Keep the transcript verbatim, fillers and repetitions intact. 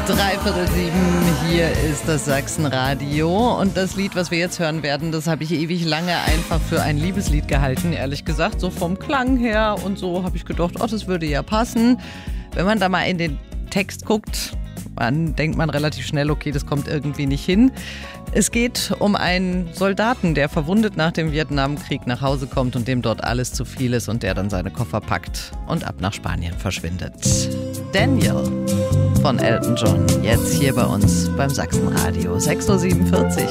Dreiviertel sieben, hier ist das Sachsenradio und das Lied, was wir jetzt hören werden, das habe ich ewig lange einfach für ein Liebeslied gehalten, ehrlich gesagt, so vom Klang her und so habe ich gedacht, oh, das würde ja passen. Wenn man da mal in den Text guckt, dann denkt man relativ schnell, okay, das kommt irgendwie nicht hin. Es geht um einen Soldaten, der verwundet nach dem Vietnamkrieg nach Hause kommt und dem dort alles zu viel ist und der dann seine Koffer packt und ab nach Spanien verschwindet. Daniel von Elton John, jetzt hier bei uns beim Sachsenradio, sechs Uhr siebenundvierzig.